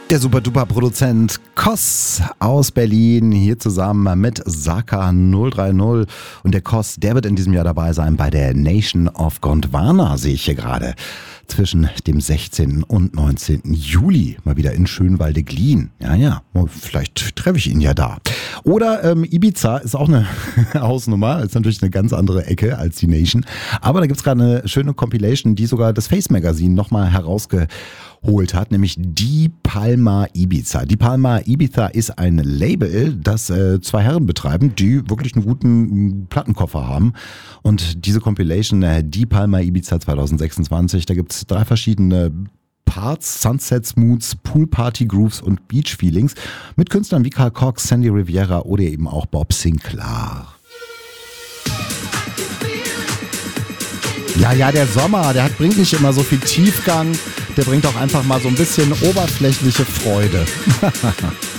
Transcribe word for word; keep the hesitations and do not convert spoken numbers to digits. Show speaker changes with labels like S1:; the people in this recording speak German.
S1: Der Super-Duper-Produzent Koss aus Berlin, hier zusammen mit Saka null drei null. Und der Koss, der wird in diesem Jahr dabei sein bei der Nation of Gondwana, sehe ich hier gerade. Zwischen dem sechzehnten und neunzehnten Juli, mal wieder in Schönwalde-Glien. Ja, ja, vielleicht treffe ich ihn ja da. Oder ähm, Ibiza ist auch eine Hausnummer, ist natürlich eine ganz andere Ecke als die Nation. Aber da gibt's gerade eine schöne Compilation, die sogar das Face Magazine nochmal herausgeholt hat, nämlich Die Palma Ibiza. Die Palma Ibiza ist ein Label, das äh, zwei Herren betreiben, die wirklich einen guten Plattenkoffer haben. Und diese Compilation, äh, Die Palma Ibiza zwanzig sechsundzwanzig, da gibt's drei verschiedene Parts, Sunsets, Moods, Pool Party Grooves und Beach Feelings mit Künstlern wie Carl Cox, Sandy Rivera oder eben auch Bob Sinclair. Ja, ja, der Sommer, der hat, bringt nicht immer so viel Tiefgang, der bringt auch einfach mal so ein bisschen oberflächliche Freude.